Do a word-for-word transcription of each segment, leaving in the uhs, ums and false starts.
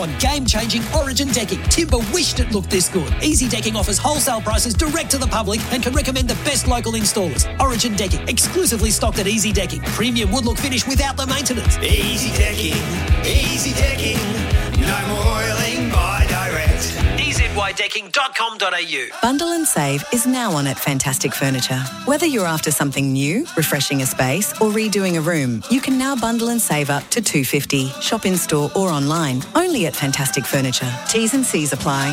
on game-changing Origin decking. Timber wished it looked this good. Easy Decking offers wholesale prices direct to the public and can recommend the best local installers. Origin Decking, exclusively stocked at Easy Decking. Premium wood look finish without the maintenance. Easy Decking, Easy Decking, no more oiling by direct. e z y decking dot com dot a u. Bundle and Save is now on at Fantastic Furniture. Whether you're after something new, refreshing a space or redoing a room, you can now bundle and save up to two hundred fifty dollars. Shop in store or online, only at Fantastic Furniture. T's and C's apply.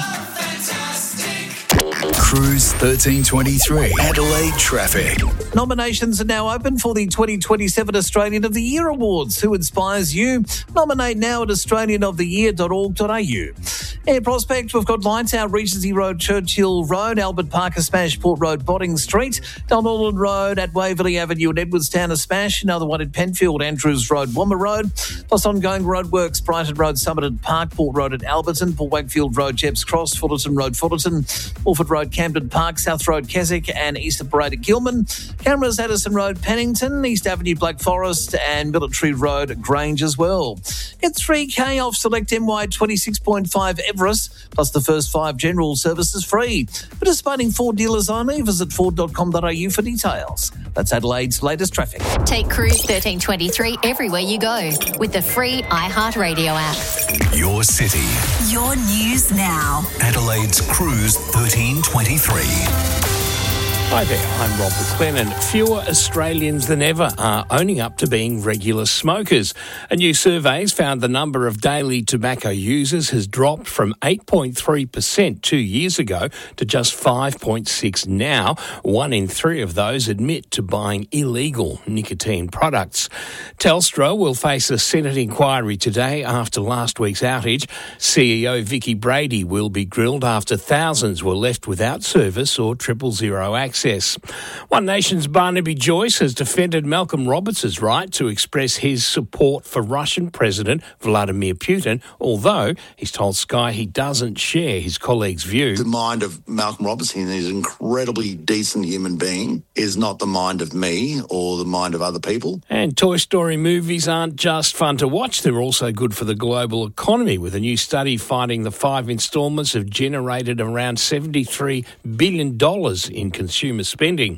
Cruise thirteen twenty-three. Adelaide traffic. Nominations are now open for the twenty twenty-seven Australian of the Year Awards. Who inspires you? Nominate now at australian of the year dot org dot a u. Air Prospect, we've got lights out Regency Road, Churchill Road, Albert Parker Smash, Port Road, Botting Street, Donaldson Road at Waverley Avenue and Edwardstown a smash, another one at Penfield, Andrews Road, Womber Road, plus ongoing roadworks, Brighton Road, Somerton Park, Port Road at Alberton, Port Wakefield Road, Jebbs Cross, Fullerton Road, Fullerton, Wolford Road, Camden Park, South Road, Keswick and Eastern Parade at Gilman, Cameras, Addison Road, Pennington, East Avenue, Black Forest and Military Road, Grange as well. Get three K off select M Y twenty-six point five Everest, plus the first five general services free. Participating Ford dealers only. Visit ford dot com dot a u for details. That's Adelaide's latest traffic. Take Cruise thirteen twenty-three everywhere you go with the free iHeartRadio app. Your city. Your news now. Adelaide's Cruise thirteen twenty-three. Hi there, I'm Rob McLennan. Fewer Australians than ever are owning up to being regular smokers. A new survey has found the number of daily tobacco users has dropped from eight point three percent two years ago to just five point six now. One in three of those admit to buying illegal nicotine products. Telstra will face a Senate inquiry today after last week's outage. C E O Vicky Brady will be grilled after thousands were left without service or triple zero access. One Nation's Barnaby Joyce has defended Malcolm Roberts' right to express his support for Russian President Vladimir Putin, although he's told Sky he doesn't share his colleague's view. The mind of Malcolm Roberts, he's an incredibly decent human being, is not the mind of me or the mind of other people. And Toy Story movies aren't just fun to watch, they're also good for the global economy, with a new study finding the five instalments have generated around seventy-three billion dollars in consumer spending.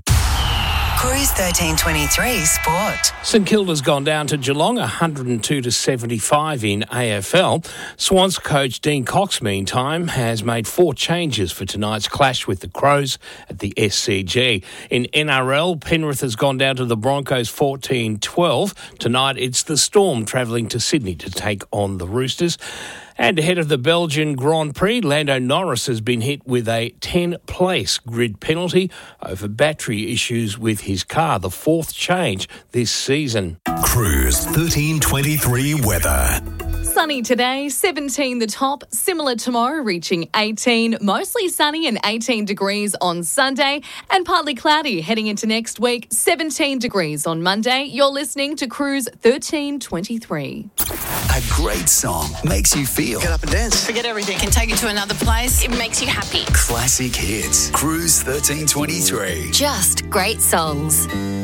Cruise thirteen twenty-three Sport. St Kilda's gone down to Geelong one hundred two to seventy-five in A F L. Swans coach Dean Cox, meantime, has made four changes for tonight's clash with the Crows at the S C G. In N R L, Penrith has gone down to the Broncos fourteen twelve. Tonight it's the Storm travelling to Sydney to take on the Roosters. And ahead of the Belgian Grand Prix, Lando Norris has been hit with a ten-place grid penalty over battery issues with his car, the fourth change this season. Cruise thirteen twenty-three weather. Sunny today, seventeen the top, similar tomorrow reaching eighteen, mostly sunny and eighteen degrees on Sunday, and partly cloudy heading into next week, seventeen degrees on Monday. You're listening to Cruise thirteen twenty-three. A great song makes you feel. Get up and dance. Forget everything. Can take you to another place. It makes you happy. Classic hits. Cruise thirteen twenty-three. Just great songs.